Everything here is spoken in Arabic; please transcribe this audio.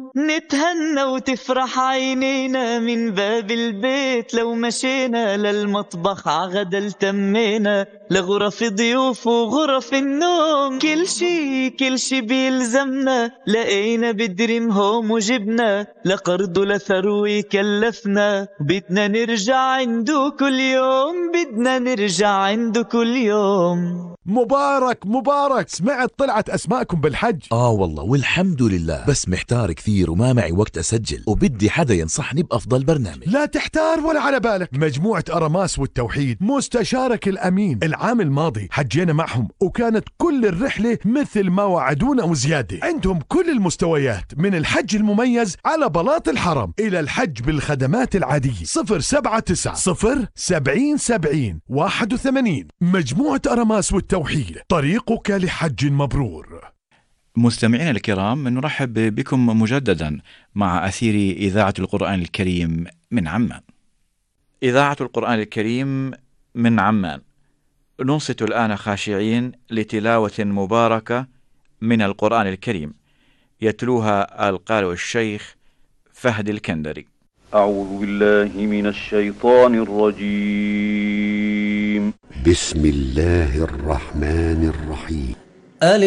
نتهنى وتفرح عينينا من باب البيت، لو مشينا للمطبخ عغدا التمينا، لغرف ضيوف وغرف النوم، كل شي بيلزمنا لقينا بدريم هوم وجبنا، لقرض لثروي كلفنا، بدنا نرجع عنده كل يوم، بدنا نرجع عنده كل يوم. مبارك، سمعت طلعت أسماءكم بالحج. والله والحمد لله، بس محتار كثير وما معي وقت أسجل، وبدي حدا ينصحني بأفضل برنامج. لا تحتار ولا على بالك، مجموعة أراماس والتوحيد مستشارك الأمين. العام الماضي حجينا معهم وكانت كل الرحلة مثل ما وعدونا وزيادة. عندهم كل المستويات من الحج المميز على بلاط الحرم إلى الحج بالخدمات العادية. 079 070 70 81. مجموعة أراماس والتوحيد، طريقك لحج مبرور. مستمعينا الكرام، نرحب بكم مجددا مع أثير إذاعة القرآن الكريم من عمان. إذاعة القرآن الكريم من عمان، ننصت الآن خاشعين لتلاوة مباركة من القرآن الكريم، يتلوها القارئ الشيخ فهد الكندري. أعوذ بالله من الشيطان الرجيم. بسم الله الرحمن الرحيم.